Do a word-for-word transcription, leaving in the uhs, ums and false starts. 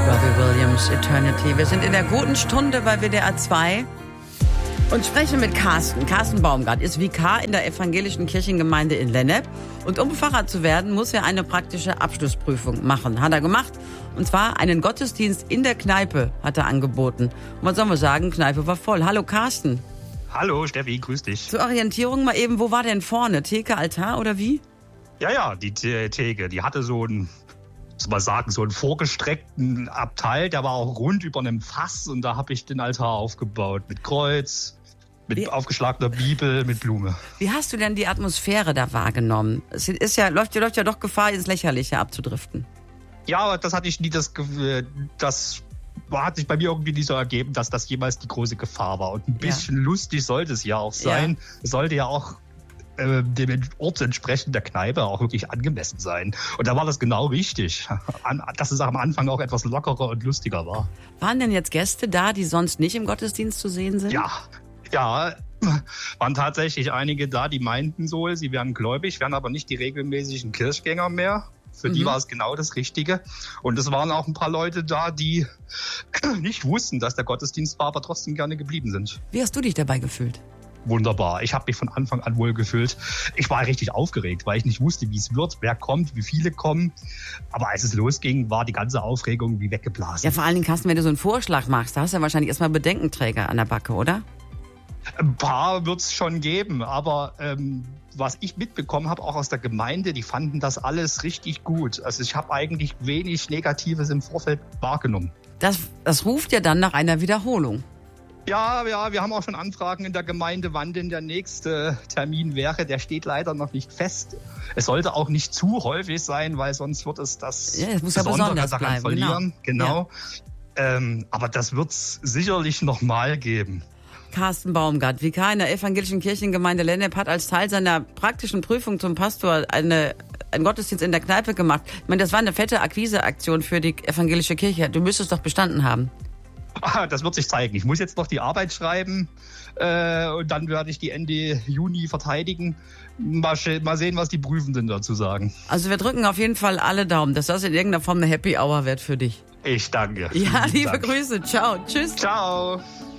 Robbie Williams, Eternity. Wir sind in der guten Stunde bei W D R zwei und sprechen mit Carsten. Carsten Baumgart ist Vikar in der evangelischen Kirchengemeinde in Lennep. Und um Pfarrer zu werden, muss er eine praktische Abschlussprüfung machen. Hat er gemacht. Und zwar einen Gottesdienst in der Kneipe hat er angeboten. Und was sollen wir sagen? Kneipe war voll. Hallo Carsten. Hallo Steffi, grüß dich. Zur Orientierung mal eben, wo war denn vorne? Theke, Altar oder wie? Ja, ja, die Theke, die hatte so einen, muss man sagen, so einen vorgestreckten Abteil, der war auch rund über einem Fass und da habe ich den Altar aufgebaut mit Kreuz, mit wie? aufgeschlagener Bibel, mit Blume. Wie hast du denn die Atmosphäre da wahrgenommen? Es ist ja, läuft, läuft ja doch Gefahr, ins Lächerliche abzudriften. Ja, aber das hatte ich nie, das, das hat sich bei mir irgendwie nicht so ergeben, dass das jemals die große Gefahr war. Und ein bisschen ja. lustig sollte es ja auch sein. Ja. Es sollte ja auch äh, dem Ort entsprechend der Kneipe auch wirklich angemessen sein. Und da war das genau richtig, An, dass es am Anfang auch etwas lockerer und lustiger war. Waren denn jetzt Gäste da, die sonst nicht im Gottesdienst zu sehen sind? Ja, ja. Waren tatsächlich einige da, die meinten so, sie wären gläubig, wären aber nicht die regelmäßigen Kirchgänger mehr. Für mhm. die war es genau das Richtige. Und es waren auch ein paar Leute da, die nicht wussten, dass der Gottesdienst war, aber trotzdem gerne geblieben sind. Wie hast du dich dabei gefühlt? Wunderbar. Ich habe mich von Anfang an wohl gefühlt. Ich war richtig aufgeregt, weil ich nicht wusste, wie es wird, wer kommt, wie viele kommen. Aber als es losging, war die ganze Aufregung wie weggeblasen. Ja, vor allen Dingen, Carsten, wenn du so einen Vorschlag machst, da hast du ja wahrscheinlich erstmal Bedenkenträger an der Backe, oder? Ein paar wird es schon geben, aber ähm, was ich mitbekommen habe, auch aus der Gemeinde, die fanden das alles richtig gut. Also ich habe eigentlich wenig Negatives im Vorfeld wahrgenommen. Das, das ruft ja dann nach einer Wiederholung. Ja, ja, wir haben auch schon Anfragen in der Gemeinde, wann denn der nächste Termin wäre. Der steht leider noch nicht fest. Es sollte auch nicht zu häufig sein, weil sonst wird es das ja, es muss ja besonders daran bleiben. verlieren. Genau. genau. Ja. Ähm, aber das wird es sicherlich noch mal geben. Carsten Baumgart, Vikar in der evangelischen Kirchengemeinde Lennep, hat als Teil seiner praktischen Prüfung zum Pastor eine, einen Gottesdienst in der Kneipe gemacht. Ich meine, das war eine fette Akquiseaktion für die evangelische Kirche. Du müsstest doch bestanden haben. Das wird sich zeigen. Ich muss jetzt noch die Arbeit schreiben äh, und dann werde ich die Ende Juni verteidigen. Mal, mal sehen, was die Prüfenden dazu sagen. Also wir drücken auf jeden Fall alle Daumen, dass das in irgendeiner Form eine Happy Hour wird für dich. Ich danke. Ja, liebe Dank. Grüße. Ciao. Tschüss. Ciao.